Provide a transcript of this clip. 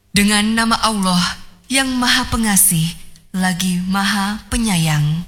Dengan nama Allah yang Maha Pengasih lagi Maha Penyayang.